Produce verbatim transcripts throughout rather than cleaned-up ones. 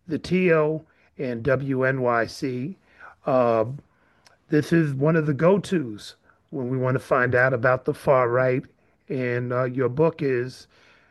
the T O and W N Y C. Uh, this is one of the go-tos when we want to find out about the far right. And uh, your book is,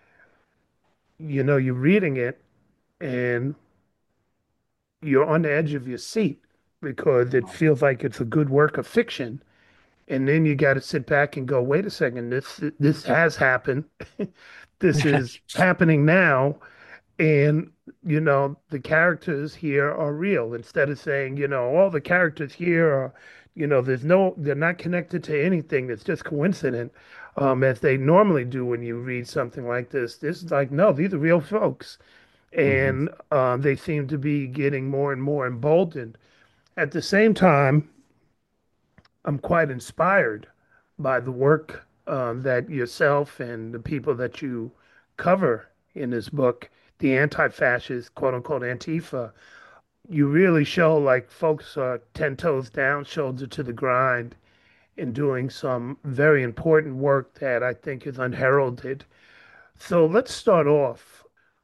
you know, you're reading it and you're on the edge of your seat because it feels like it's a good work of fiction. And then you got to sit back and go, wait a second, this this has happened. This is happening now. And, you know, the characters here are real instead of saying, you know, all the characters here are, you know, there's no, they're not connected to anything. It's just coincident, um, as they normally do when you read something like this. This is like, no, these are real folks. Hmm. And uh, they seem to be getting more and more emboldened. At the same time, I'm quite inspired by the work um, that yourself and the people that you cover in this book, the anti-fascist, quote unquote, Antifa. You really show like folks are ten toes down, shoulder to the grind, and doing some very important work that I think is unheralded. So let's start off.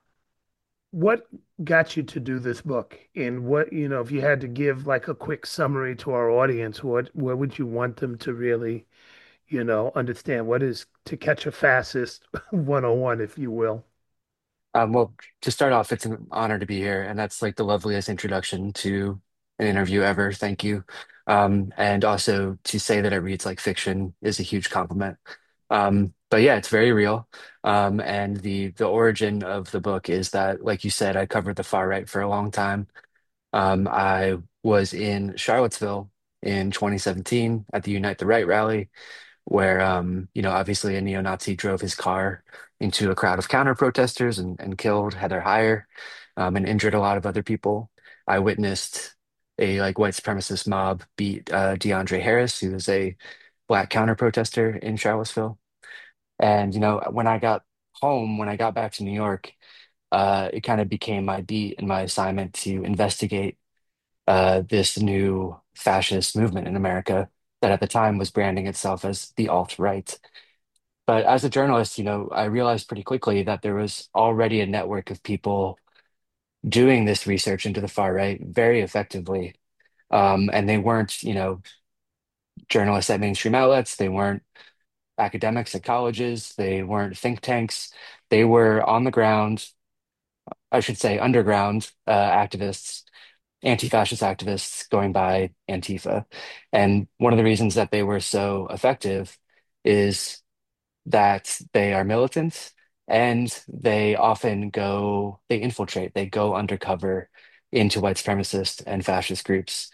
What got you to do this book? And what, you know, if you had to give like a quick summary to our audience, what, what would you want them to really you know, understand what is To Catch a Fascist one oh one, if you will. Um, well, to start off, it's an honor to be here, and that's like the loveliest introduction to an interview ever. Thank you. Um, and also to say that it reads like fiction is a huge compliment. Um, but yeah, it's very real. Um, and the the origin of the book is that, like you said, I covered the far right for a long time. Um, I was in Charlottesville in twenty seventeen at the Unite the Right rally, where um, you know, obviously a neo-Nazi drove his car into a crowd of counter-protesters and, and killed Heather Heyer, um, and injured a lot of other people. I witnessed a like white supremacist mob beat uh, DeAndre Harris, who was a black counter-protester in Charlottesville. And you know, when I got home, when I got back to New York, uh, it kind of became my beat and my assignment to investigate uh, this new fascist movement in America that at the time was branding itself as the alt-right. But as a journalist, you know, I realized pretty quickly that there was already a network of people doing this research into the far right very effectively. Um, and they weren't, you know, journalists at mainstream outlets. They weren't academics at colleges. They weren't think tanks. They were on the ground, I should say, underground uh, activists, anti-fascist activists going by Antifa. And one of the reasons that they were so effective is that they are militant and they often go, they infiltrate, they go undercover into white supremacist and fascist groups,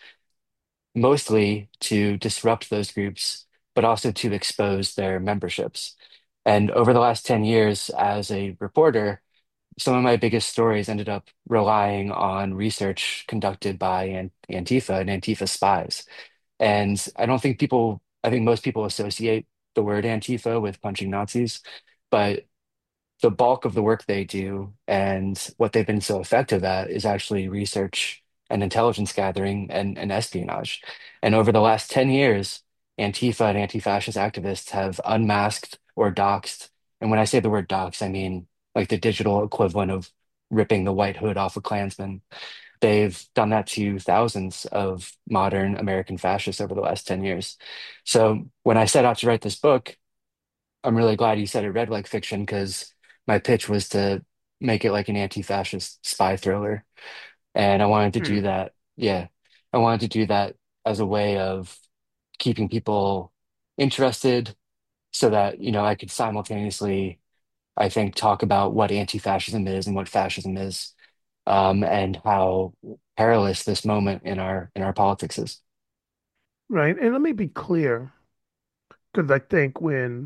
mostly to disrupt those groups, but also to expose their memberships. And over the last ten years, as a reporter, some of my biggest stories ended up relying on research conducted by An- Antifa and Antifa spies. And I don't think people, I think most people associate the word Antifa with punching Nazis, but the bulk of the work they do and what they've been so effective at is actually research and intelligence gathering and, and espionage. And over the last ten years, Antifa and anti-fascist activists have unmasked or doxed. And when I say the word dox, I mean like the digital equivalent of ripping the white hood off a Klansman. They've done that to thousands of modern American fascists over the last ten years. So when I set out to write this book, I'm really glad you said it read like fiction because my pitch was to make it like an anti-fascist spy thriller. And I wanted to do Hmm. that. Yeah. I wanted to do that as a way of keeping people interested so that, you know, I could simultaneously, I think, talk about what anti-fascism is and what fascism is, um, and how perilous this moment in our in our politics is. Right. And let me be clear, because I think when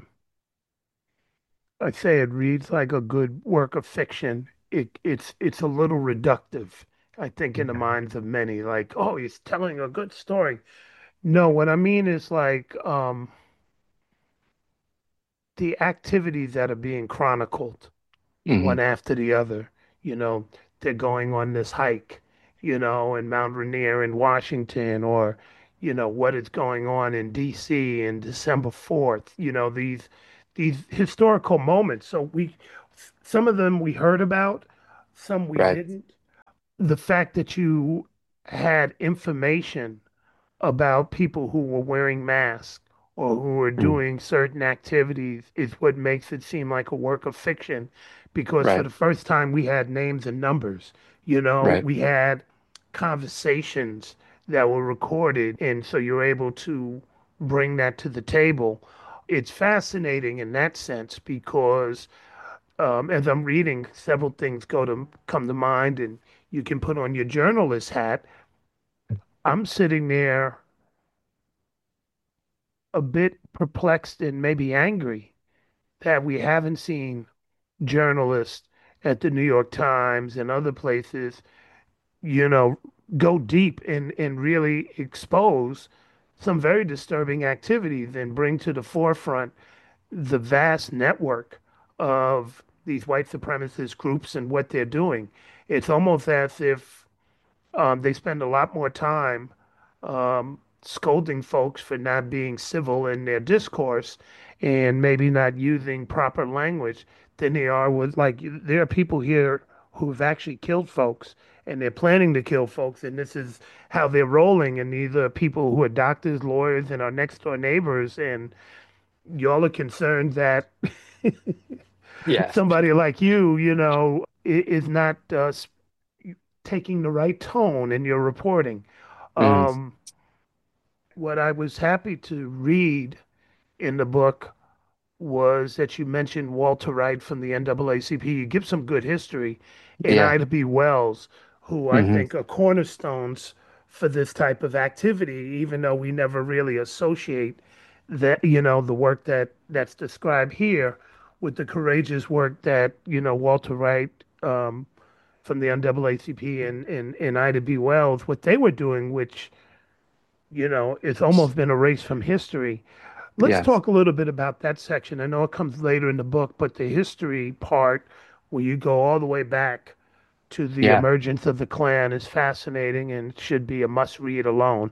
I say it reads like a good work of fiction, it, it's it's a little reductive, I think, in the Mhm. minds of many. Like, oh, he's telling a good story. No, what I mean is like um, the activities that are being chronicled Hmm. one after the other. You know, they're going on this hike, you know, in Mount Rainier in Washington, or, you know, what is going on in D C in December fourth, you know, these these historical moments. So we some of them we heard about, some we Right. didn't. the fact that you had information about people who were wearing masks or who were Mm, doing certain activities is what makes it seem like a work of fiction. Because for right, the first time, we had names and numbers. You know, right. we had conversations that were recorded. And so you're able to bring that to the table. It's fascinating in that sense because um, as I'm reading, several things go to come to mind, and you can put on your journalist hat. I'm sitting there a bit perplexed and maybe angry that we haven't seen journalists at the New York Times and other places, you know, go deep and, and really expose some very disturbing activities and bring to the forefront the vast network of these white supremacist groups and what they're doing. It's almost as if um, they spend a lot more time um, scolding folks for not being civil in their discourse and maybe not using proper language than they are with, like, there are people here who've actually killed folks and they're planning to kill folks, and this is how they're rolling. And these are people who are doctors, lawyers, and our next door neighbors. And y'all are concerned that Yeah. somebody like you, you know, is not uh, taking the right tone in your reporting. Mm, Um, what I was happy to read in the book was that you mentioned Walter Wright from the N double A C P. You give some good history, and yeah. Ida B. Wells, who I Hmm. think are cornerstones for this type of activity, even though we never really associate that, you know, the work that that's described here with the courageous work that, you know, Walter Wright um, from the N double A C P and, and, and Ida B. Wells, what they were doing, which, you know, it's almost been erased from history. Let's Yeah. talk a little bit about that section. I know it comes later in the book, but the history part, where you go all the way back to the Yeah. emergence of the Klan, is fascinating and should be a must read alone.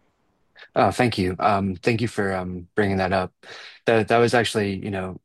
Oh, thank you. Um, thank you for um bringing that up. That that was actually, you know,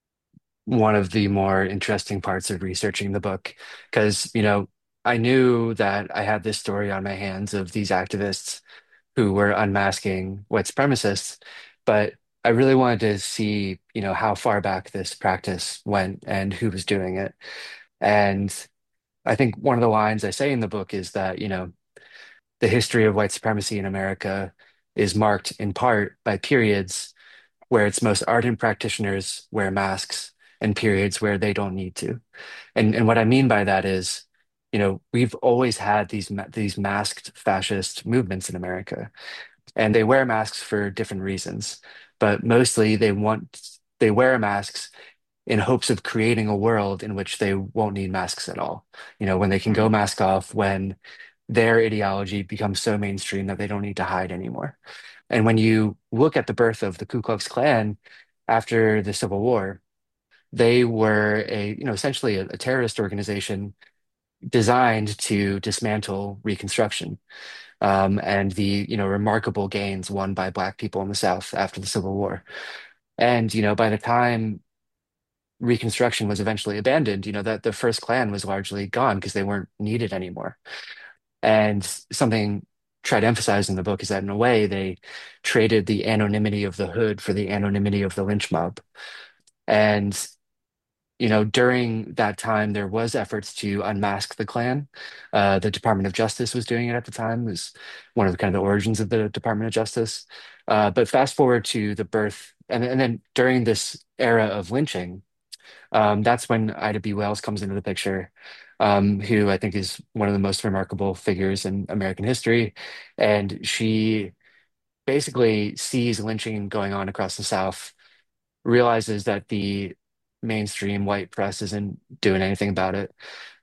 one of the more interesting parts of researching the book because, you know, I knew that I had this story on my hands of these activists who were unmasking white supremacists, but I really wanted to see, you know, how far back this practice went and who was doing it. And I think one of the lines I say in the book is that, you know, the history of white supremacy in America is marked in part by periods where its most ardent practitioners wear masks and periods where they don't need to. And and what I mean by that is, you know, we've always had these ma- these masked fascist movements in America, and they wear masks for different reasons, but mostly they want they wear masks in hopes of creating a world in which they won't need masks at all. You know, when they can go Mm. mask off, when their ideology becomes so mainstream that they don't need to hide anymore. And when you look at the birth of the Ku Klux Klan after the Civil War, they were a, you know, essentially a, a terrorist organization designed to dismantle Reconstruction, um, and the, you know, remarkable gains won by Black people in the South after the Civil War. And, you know, by the time Reconstruction was eventually abandoned, you know, that the first Klan was largely gone because they weren't needed anymore. And something tried to emphasize in the book is that in a way they traded the anonymity of the hood for the anonymity of the lynch mob. And you know, during that time, there was efforts to unmask the Klan. Uh, the Department of Justice was doing it at the time. It was one of the kind of the origins of the Department of Justice. Uh, but fast forward to the birth, and, and then during this era of lynching, um, that's when Ida B. Wells comes into the picture, um, who I think is one of the most remarkable figures in American history. And she basically sees lynching going on across the South, realizes that the mainstream white press isn't doing anything about it,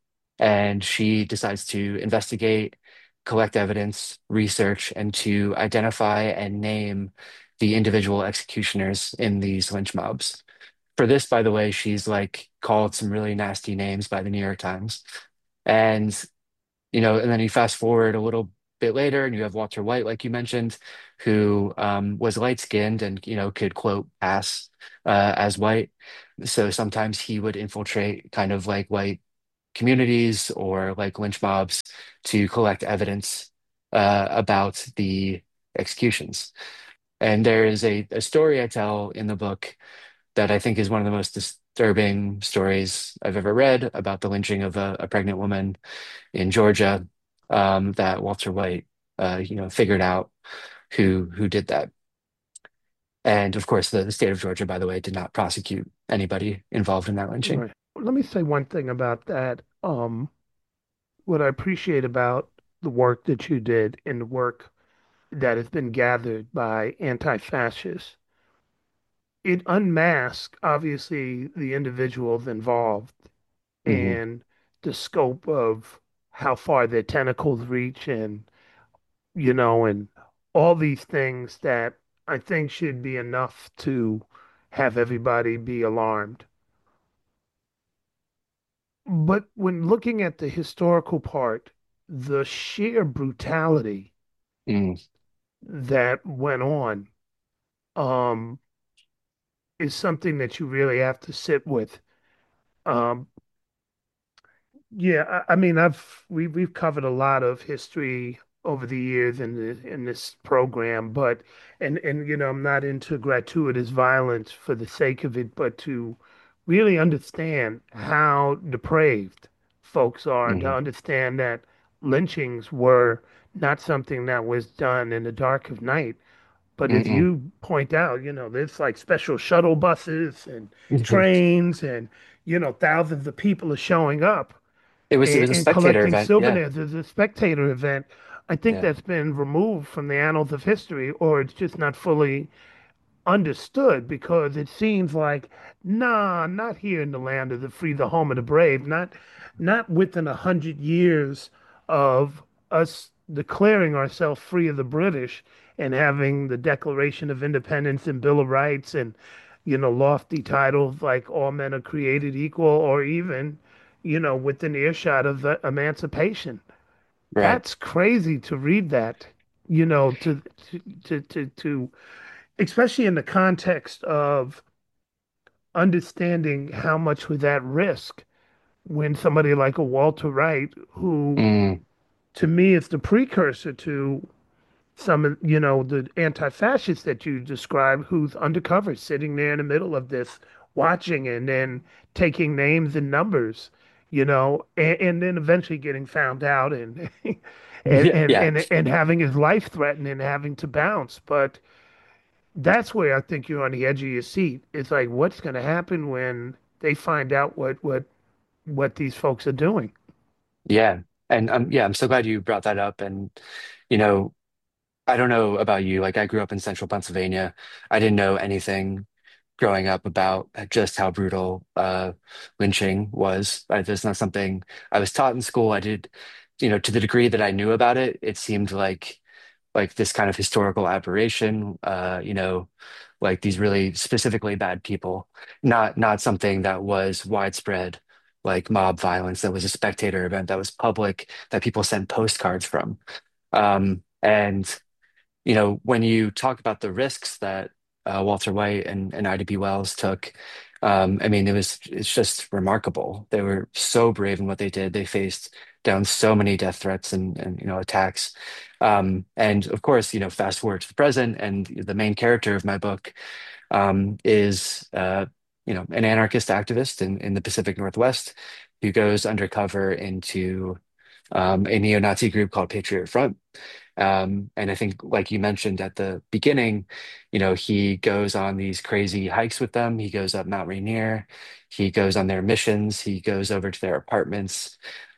and she decides to investigate, collect evidence, research, and to identify and name the individual executioners in these lynch mobs. For this, by the way, she's like called some really nasty names by the New York Times. And you know, and then you fast forward a little bit later, and you have Walter White, like you mentioned, who um, was light-skinned and you know could quote pass uh, as white. So sometimes he would infiltrate kind of like white communities or like lynch mobs to collect evidence uh, about the executions. And there is a, a story I tell in the book that I think is one of the most disturbing stories I've ever read about the lynching of a, a pregnant woman in Georgia, um, that Walter White, uh, you know, figured out who who did that. And of course, the, the state of Georgia, by the way, did not prosecute anybody involved in that lynching. Right. Let me say one thing about that. Um, what I appreciate about the work that you did and the work that has been gathered by anti-fascists, it unmasks obviously the individuals involved Hmm. and the scope of how far their tentacles reach and you know and all these things that I think should be enough to have everybody be alarmed. But when looking at the historical part, the sheer brutality Mm. that went on um, is something that you really have to sit with. Um, yeah, I, I mean, I've we we've covered a lot of history over the years in the, in this program, but and and you know, I'm not into gratuitous violence for the sake of it, but to really understand how depraved folks are, and to Hmm. understand that lynchings were not something that was done in the dark of night. But as Mm-mm. you point out, you know, there's like special shuttle buses and Mhm. trains, and you know, thousands of people are showing up It was it and, was a and spectator collecting event. Yeah. souvenirs as a spectator event. I think Yeah. that's been removed from the annals of history, or it's just not fully understood because it seems like, nah, not here in the land of the free, the home of the brave, not not within a hundred years of us declaring ourselves free of the British and having the Declaration of Independence and Bill of Rights and you know lofty titles like all men are created equal, or even you know within earshot of the emancipation. Right. That's crazy to read that, you know, to to to to, to especially in the context of understanding how much was at risk when somebody like a Walter Wright, who Mm. to me is the precursor to some, of you know, the anti-fascists that you described, who's undercover, sitting there in the middle of this, watching and then taking names and numbers, you know, and, and then eventually getting found out and and Yeah. and Yeah. and and having his life threatened and having to bounce. But that's where I think you're on the edge of your seat. It's like, what's going to happen when they find out what what what these folks are doing? Yeah. And um, yeah, I'm so glad you brought that up. And you know, I don't know about you. Like, I grew up in central Pennsylvania. I didn't know anything growing up about just how brutal uh, lynching was. I, that's not something I was taught in school. I did, you know, to the degree that I knew about it, it seemed like like this kind of historical aberration. Uh, you know, like these really specifically bad people, not not something that was widespread. Like mob violence, that was a spectator event, that was public, that people sent postcards from. Um, and you know, when you talk about the risks that uh, Walter White and, and Ida B. Wells took, um, I mean, it was it's just remarkable. They were so brave in what they did. They faced down so many death threats and and you know attacks. Um, and of course, you know, fast forward to the present, and the main character of my book um, is uh, you know an anarchist activist in in the Pacific Northwest who goes undercover into um, a neo-Nazi group called Patriot Front. Um, and I think, like you mentioned at the beginning, you know, he goes on these crazy hikes with them. He goes up Mount Rainier. He goes on their missions. He goes over to their apartments.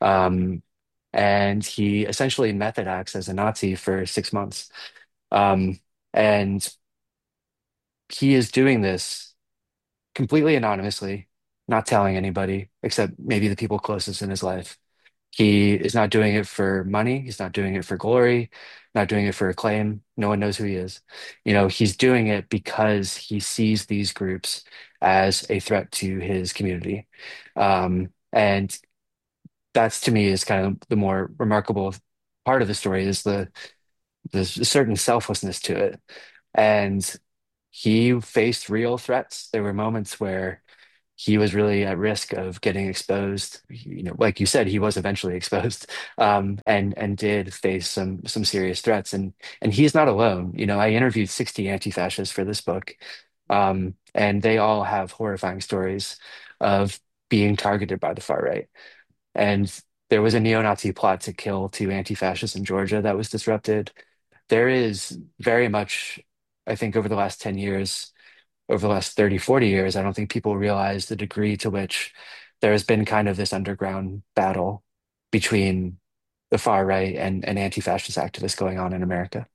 Um, and he essentially method acts as a Nazi for six months. Um, and he is doing this completely anonymously, not telling anybody except maybe the people closest in his life. He is not doing it for money. He's not doing it for glory, not doing it for acclaim. No one knows who he is. You know, he's doing it because he sees these groups as a threat to his community. Um, and that's to me is kind of the more remarkable part of the story is the there's a certain selflessness to it. And he faced real threats. There were moments where he was really at risk of getting exposed. You know, like you said, he was eventually exposed, um, and and did face some some serious threats. And and he's not alone. You know, I interviewed sixty anti-fascists for this book, um, and they all have horrifying stories of being targeted by the far right. And there was a neo-Nazi plot to kill two anti-fascists in Georgia that was disrupted. There is very much, I think, over the last ten years, over the last thirty, forty years, I don't think people realize the degree to which there has been kind of this underground battle between the far right and, and anti-fascist activists going on in America.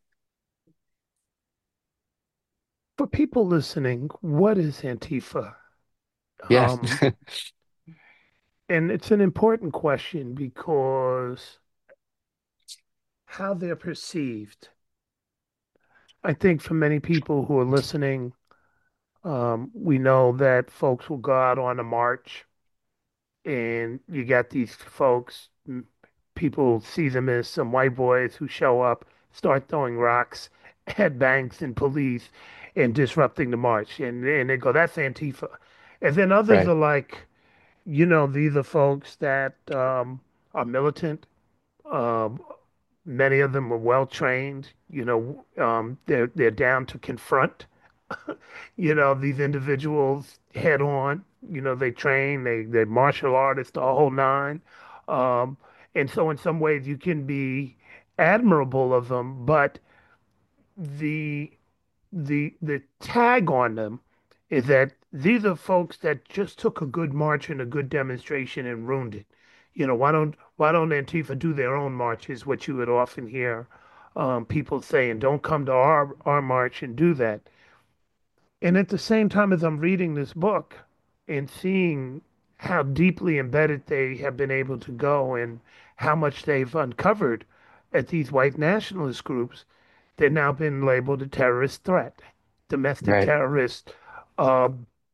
For people listening, what is Antifa? Yeah, Um, and it's an important question because how they're perceived. I think for many people who are listening, um, we know that folks will go out on a march, and you got these folks, m- people see them as some white boys who show up, start throwing rocks at banks and police and disrupting the march. And, and they go, that's Antifa. And then others right, are like, you know, these are folks that um, are militant. Um, Many of them are well trained. You know, um, they're they're down to confront, you know, these individuals head on. You know, they train, they they martial artists, the whole nine. Um, and so in some ways you can be admirable of them, but the the the tag on them is that these are folks that just took a good march and a good demonstration and ruined it. You know, why don't why don't Antifa do their own marches? What you would often hear um, people saying, "Don't come to our our march and do that." And at the same time as I'm reading this book and seeing how deeply embedded they have been able to go and how much they've uncovered at these white nationalist groups, they've now been labeled a terrorist threat, domestic right. terrorist. Uh,